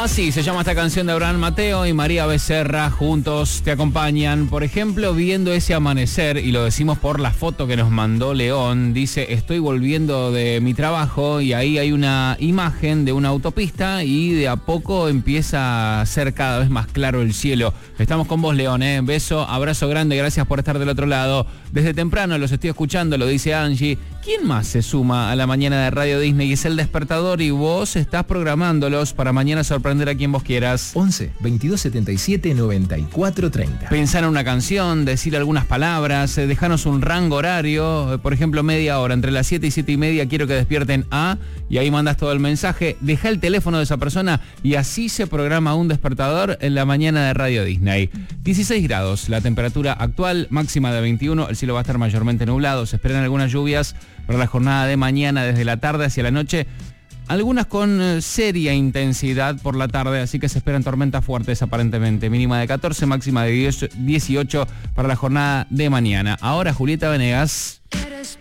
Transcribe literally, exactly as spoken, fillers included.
Así se llama esta canción de Abraham Mateo y María Becerra. Juntos te acompañan, por ejemplo, viendo ese amanecer, y lo decimos por la foto que nos mandó León. Dice, estoy volviendo de mi trabajo y ahí hay una imagen de una autopista y de a poco empieza a ser cada vez más claro el cielo. Estamos con vos, León, ¿eh? Beso, abrazo grande, gracias por estar del otro lado. Desde temprano los estoy escuchando, lo dice Angie. ¿Quién más se suma a la mañana de Radio Disney? Es El Despertador y vos estás programándolos para mañana sorprender a quien vos quieras. once, veintidós setenta y siete, noventa y cuatro treinta. Pensar en una canción, decir algunas palabras, eh, dejanos un rango horario, eh, por ejemplo media hora, entre las siete y siete y media quiero que despierten a, y ahí mandas todo el mensaje, deja el teléfono de esa persona y así se programa un despertador en la mañana de Radio Disney. dieciséis grados, la temperatura actual, máxima de veintiuno, el cielo va a estar mayormente nublado, se esperan algunas lluvias para la jornada de mañana desde la tarde hacia la noche, algunas con eh, seria intensidad por la tarde, así que se esperan tormentas fuertes aparentemente, mínima de catorce, máxima de dieciocho para la jornada de mañana. Ahora Julieta Venegas.